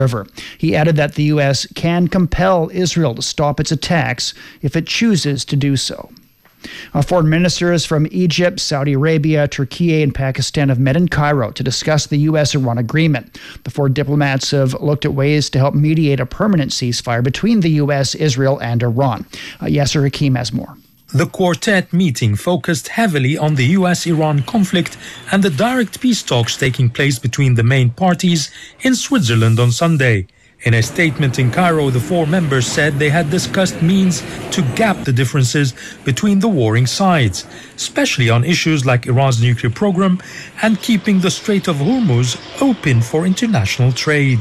River. He added that the U.S. can compel Israel to stop its attacks if it chooses to do so. Foreign ministers from Egypt, Saudi Arabia, Turkey, and Pakistan have met in Cairo to discuss the U.S.-Iran agreement. The four diplomats have looked at ways to help mediate a permanent ceasefire between the U.S., Israel, and Iran. Yasser Hakim has more. The quartet meeting focused heavily on the US-Iran conflict and the direct peace talks taking place between the main parties in Switzerland on Sunday. In a statement in Cairo, the four members said they had discussed means to gap the differences between the warring sides, especially on issues like Iran's nuclear program and keeping the Strait of Hormuz open for international trade.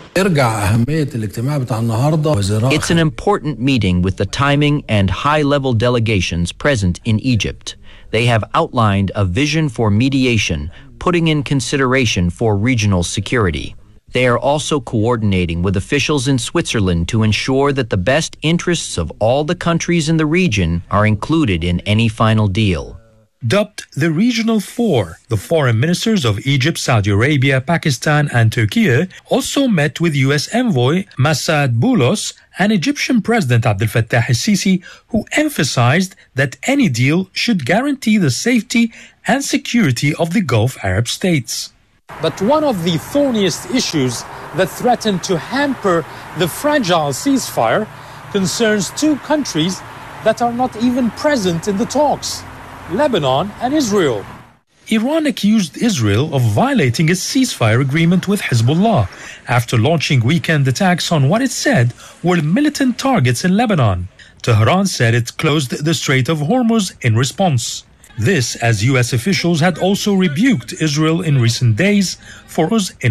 It's an important meeting with the timing and high-level delegations present in Egypt. They have outlined a vision for mediation, putting in consideration for regional security. They are also coordinating with officials in Switzerland to ensure that the best interests of all the countries in the region are included in any final deal. Dubbed the Regional Four, the foreign ministers of Egypt, Saudi Arabia, Pakistan, and Turkey also met with U.S. envoy Massad Boulos and Egyptian President Abdel Fattah el-Sisi, who emphasized that any deal should guarantee the safety and security of the Gulf Arab states. But one of the thorniest issues that threaten to hamper the fragile ceasefire concerns two countries that are not even present in the talks: Lebanon and Israel. Iran accused Israel of violating its ceasefire agreement with Hezbollah after launching weekend attacks on what it said were militant targets in Lebanon. Tehran said it closed the Strait of Hormuz in response. This, as U.S. officials had also rebuked Israel in recent days for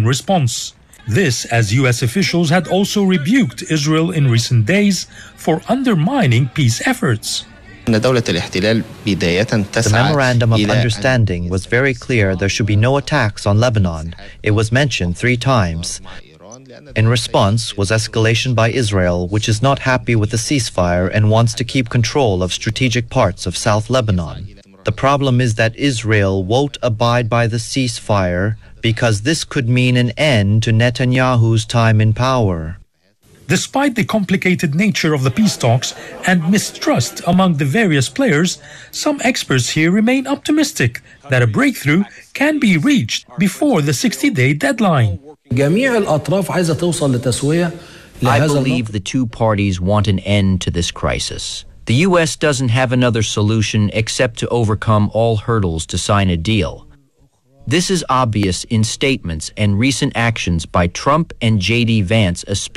undermining peace efforts. The memorandum of understanding was very clear there should be no attacks on Lebanon. It was mentioned 3 times. In response was escalation by Israel, which is not happy with the ceasefire and wants to keep control of strategic parts of South Lebanon. The problem is that Israel won't abide by the ceasefire because this could mean an end to Netanyahu's time in power. Despite the complicated nature of the peace talks and mistrust among the various players, some experts here remain optimistic that a breakthrough can be reached before the 60-day deadline. I believe the two parties want an end to this crisis. The U.S. doesn't have another solution except to overcome all hurdles to sign a deal. This is obvious in statements and recent actions by Trump and J.D. Vance, especially